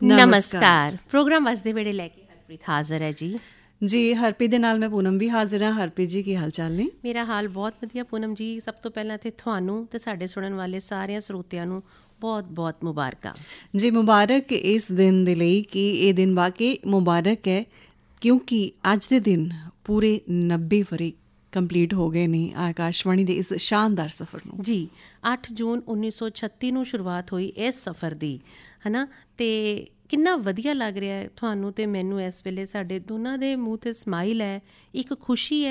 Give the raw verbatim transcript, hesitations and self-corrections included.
ਨਮਸਕਾਰ। ਪ੍ਰੋਗਰਾਮ ਅੱਜ ਦੇ ਵੇਲੇ ਲੈ ਕੇ ਹਰਪ੍ਰੀਤ ਹਾਜ਼ਰ ਹੈ ਜੀ। ਜੀ ਹਰਪ੍ਰੀਤ ਦੇ ਨਾਲ ਮੈਂ ਪੂਨਮ ਵੀ ਹਾਜ਼ਰ ਹਾਂ। ਹਰਪ੍ਰੀਤ ਜੀ ਕੀ ਹਾਲ ਚਾਲ ਨੇ? ਮੇਰਾ ਹਾਲ ਬਹੁਤ ਵਧੀਆ ਪੂਨਮ ਜੀ। ਸਭ ਤੋਂ ਪਹਿਲਾਂ ਤੇ ਤੁਹਾਨੂੰ ਤੇ ਸਾਡੇ ਸੁਣਨ ਵਾਲੇ ਸਾਰਿਆਂ ਸਰੋਤਿਆਂ ਨੂੰ ਬਹੁਤ ਬਹੁਤ ਮੁਬਾਰਕਾਂ ਜੀ। ਮੁਬਾਰਕ ਇਸ ਦਿਨ ਦੇ ਲਈ ਕਿ ਇਹ ਦਿਨ ਵਾਕਈ ਮੁਬਾਰਕ ਹੈ, ਕਿਉਂਕਿ ਅੱਜ ਦੇ ਦਿਨ ਪੂਰੇ ਨੱਬੇ ਵਰ੍ਹੇ ਕੰਪਲੀਟ ਹੋ ਗਏ ਨੇ ਆਕਾਸ਼ਵਾਣੀ ਦੇ ਇਸ ਸ਼ਾਨਦਾਰ ਸਫ਼ਰ ਨੂੰ। ਜੀ ਅੱਠ ਜੂਨ ਉੱਨੀ ਸੌ ਛੱਤੀ ਨੂੰ ਸ਼ੁਰੂਆਤ ਹੋਈ ਇਸ ਸਫ਼ਰ ਦੀ, ਹੈ ਨਾ। ਅਤੇ ਕਿੰਨਾ ਵਧੀਆ ਲੱਗ ਰਿਹਾ ਹੈ ਤੁਹਾਨੂੰ ਅਤੇ ਮੈਨੂੰ ਇਸ ਵੇਲੇ। ਸਾਡੇ ਦੋਨਾਂ ਦੇ ਮੂੰਹ 'ਤੇ ਸਮਾਈਲ ਹੈ, ਇੱਕ ਖੁਸ਼ੀ ਹੈ